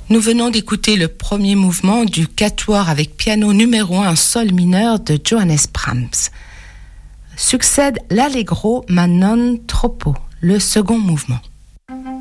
Nous venons d'écouter le premier mouvement du quatuor avec piano numéro 1 sol mineur de Johannes Brahms. Succède l'Allegro ma non troppo, le second mouvement.